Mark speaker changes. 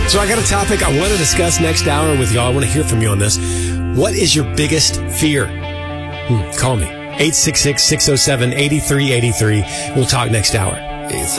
Speaker 1: So I got a topic I want to discuss next hour with y'all. I want to hear from you on this. What is your biggest fear? Call me. 866-607-8383. We'll talk next hour.